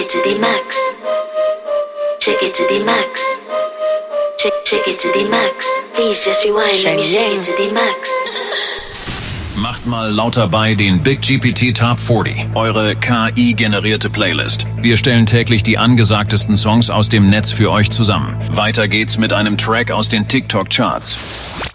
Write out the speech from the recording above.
it to the max. Shake it to the max. Shake it to the max. Please just rewind, let me shake it to the max. Macht mal lauter bei den Big GPT Top 40, eure KI-generierte Playlist. Wir stellen täglich die angesagtesten Songs aus dem Netz für euch zusammen. Weiter geht's mit einem Track aus den TikTok-Charts.